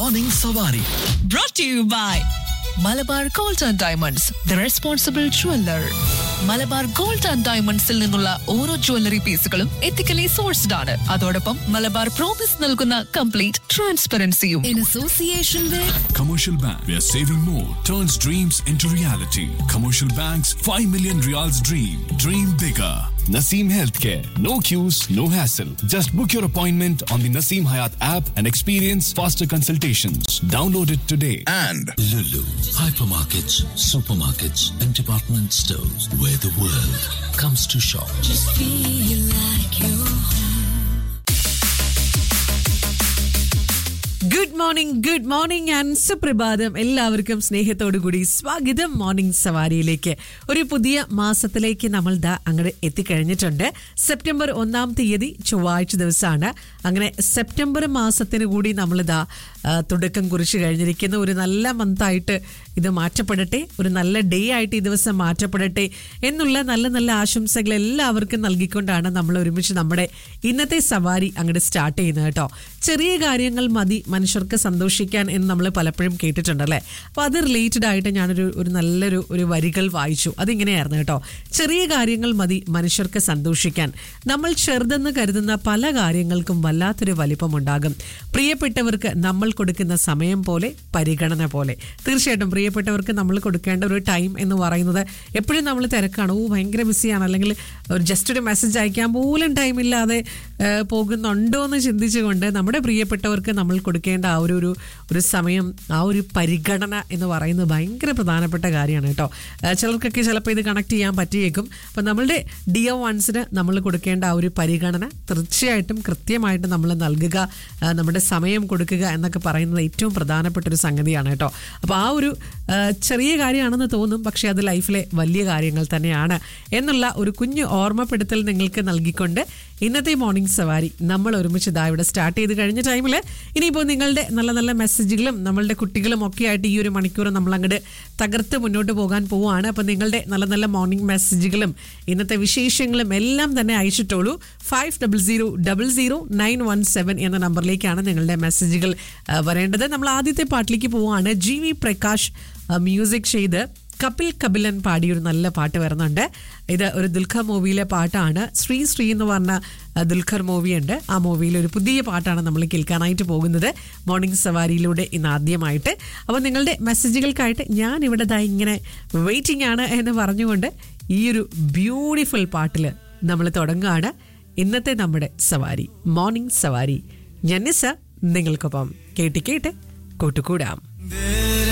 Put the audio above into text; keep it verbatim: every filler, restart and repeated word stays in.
Morning Savari. Brought to you by Malabar gold and diamonds, the responsible jeweller. Malabar gold and ഡയമണ്ട്സിൽ നിന്നുള്ള ഓരോ jewellery പീസുകളും ethically sourced ആണ്. അതോടൊപ്പം മലബാർ പ്രോമിസ് നൽകുന്ന complete ട്രാൻസ്പെറൻസിയും. In association with Commercial Bank, where saving more turns dreams into reality. Commercial Bank's five million Riyals dream. Dream bigger. Naseem Healthcare. No queues, no hassle. Just book your appointment on the Naseem Hayat app and experience faster consultations. Download it today. And Lulu, hypermarkets, supermarkets, and department stores where the world comes to shop. Just feel like you're home. Good morning good morning and സുപ്രഭാതം. എല്ലാവർക്കും സ്നേഹത്തോടു കൂടി സ്വാഗതം morning സവാരിയിലേക്ക്. ഒരു പുതിയ മാസത്തിലേക്ക് നമ്മൾ ദാ അങ്ങോട്ട് എത്തിക്കഴിഞ്ഞിട്ടുണ്ട്. സെപ്റ്റംബർ ഒന്നാം തീയതി ചൊവ്വാഴ്ച ദിവസമാണ്. അങ്ങനെ സെപ്റ്റംബർ മാസത്തിന് കൂടി നമ്മൾ ദാ തുടക്കം കുറിച്ച് കഴിഞ്ഞിരിക്കുന്ന ഒരു നല്ല മന്തായിട്ട് ഇത് മാറ്റപ്പെടട്ടെ, ഒരു നല്ല ഡേ ആയിട്ട് ഈ ദിവസം മാറ്റപ്പെടട്ടെ എന്നുള്ള നല്ല നല്ല ആശംസകൾ എല്ലാവർക്കും നൽകിക്കൊണ്ടാണ് നമ്മൾ ഒരുമിച്ച് നമ്മുടെ ഇന്നത്തെ സവാരി അങ്ങോട്ട് സ്റ്റാർട്ട് ചെയ്യുന്നത് കേട്ടോ. ചെറിയ കാര്യങ്ങൾ മതി മനുഷ്യർക്ക് സന്തോഷിക്കാൻ എന്ന് നമ്മൾ പലപ്പോഴും കേട്ടിട്ടുണ്ടല്ലേ. അപ്പോൾ അത് റിലേറ്റഡ് ആയിട്ട് ഞാനൊരു ഒരു നല്ലൊരു ഒരു വരികൾ വായിച്ചു. അതിങ്ങനെയായിരുന്നു കേട്ടോ. ചെറിയ കാര്യങ്ങൾ മതി മനുഷ്യർക്ക് സന്തോഷിക്കാൻ. നമ്മൾ ചെറുതെന്ന് കരുതുന്ന പല കാര്യങ്ങൾക്കും വല്ലാത്തൊരു വലിപ്പമുണ്ടാകും. പ്രിയപ്പെട്ടവർക്ക് നമ്മൾ കൊടുക്കുന്ന സമയം പോലെ, പരിഗണന പോലെ. തീർച്ചയായിട്ടും പ്രിയപ്പെട്ടവർക്ക് നമ്മൾ കൊടുക്കേണ്ട ഒരു ടൈം എന്ന് പറയുന്നത് എപ്പോഴും നമ്മൾ തിരക്കാണ്, ഓ ഭയങ്കര ബിസിയാണ്, അല്ലെങ്കിൽ ഒരു ജസ്റ്റ് ഒരു മെസ്സേജ് അയക്കാൻ പോലും ടൈമില്ലാതെ പോകുന്നുണ്ടോ എന്ന് ചിന്തിച്ചുകൊണ്ട് നമ്മുടെ പ്രിയപ്പെട്ടവർക്ക് നമ്മൾ കൊടുക്കേണ്ട ആ ഒരു ഒരു സമയം, ആ ഒരു പരിഗണന എന്ന് പറയുന്നത് ഭയങ്കര പ്രധാനപ്പെട്ട കാര്യമാണ് കേട്ടോ. ചിലർക്കൊക്കെ ചിലപ്പോൾ ഇത് കണക്ട് ചെയ്യാൻ പറ്റിയേക്കും. അപ്പം നമ്മളുടെ ഡിയർ വൺസിന് നമ്മൾ കൊടുക്കേണ്ട ആ ഒരു പരിഗണന തീർച്ചയായിട്ടും കൃത്യമായിട്ട് നമ്മൾ നൽകുക, നമ്മുടെ സമയം കൊടുക്കുക എന്നൊക്കെ പറയുന്നത് ഏറ്റവും പ്രധാനപ്പെട്ട ഒരു സംഗതിയാണ് കേട്ടോ. അപ്പോൾ ആ ഒരു ചെറിയ കാര്യമാണെന്ന് തോന്നും, പക്ഷേ അത് ലൈഫിലെ വലിയ കാര്യങ്ങൾ തന്നെയാണ് എന്നുള്ള ഒരു കുഞ്ഞു ഓർമ്മപ്പെടുത്തൽ നിങ്ങൾക്ക് നൽകിക്കൊണ്ട് ഇന്നത്തെ മോർണിംഗ് സവാരി നമ്മൾ ഒരുമിച്ച് ഇതാ ഇവിടെ സ്റ്റാർട്ട് ചെയ്ത് കഴിഞ്ഞ ടൈമിൽ ഇനിയിപ്പോൾ നിങ്ങളുടെ നല്ല നല്ല മെസ്സേജുകളും നമ്മളുടെ കുട്ടികളും ഒക്കെ ആയിട്ട് ഈ ഒരു മണിക്കൂർ നമ്മൾ അങ്ങോട്ട് തകർത്ത് മുന്നോട്ട് പോകാൻ പോവുകയാണ്. അപ്പോൾ നിങ്ങളുടെ നല്ല നല്ല മോർണിംഗ് മെസ്സേജുകളും ഇന്നത്തെ വിശേഷങ്ങളും എല്ലാം തന്നെ അയച്ചിട്ടുള്ളൂ. Five double zero double zero nine one seven എന്ന നമ്പറിലേക്കാണ് നിങ്ങളുടെ മെസ്സേജുകൾ വരേണ്ടത്. നമ്മൾ ആദ്യത്തെ പാട്ടിലേക്ക് പോവുകയാണ്. ജി വി പ്രകാശ് മ്യൂസിക് ചെയ്ത് കപിൽ കപിലൻ പാടിയൊരു നല്ല പാട്ട് വരുന്നുണ്ട്. ഇത് ഒരു ദുൽഖർ മൂവിയിലെ പാട്ടാണ്. ശ്രീ ശ്രീ എന്ന് പറഞ്ഞ ദുൽഖർ മൂവിയുണ്ട്. ആ മൂവിയിലെ ഒരു പുതിയ പാട്ടാണ് നമ്മൾ കേൾക്കാനായിട്ട് പോകുന്നത് മോർണിംഗ് സവാരിയിലൂടെ ഇന്ന് ആദ്യമായിട്ട്. അപ്പോൾ നിങ്ങളുടെ മെസ്സേജുകൾക്കായിട്ട് ഞാൻ ഇവിടെ ദാ ഇങ്ങനെ വെയിറ്റിംഗ് ആണ് എന്ന് പറഞ്ഞുകൊണ്ട് ഈ ഒരു ബ്യൂട്ടിഫുൾ പാട്ടിൽ നമ്മൾ തുടങ്ങുകയാണ് ഇന്നത്തെ നമ്മുടെ സവാരി, മോർണിംഗ് സവാരി. ഞാൻ നിസ, നിങ്ങൾക്കൊപ്പം കേട്ട് കേട്ട് കൂട്ടുകൂടാം.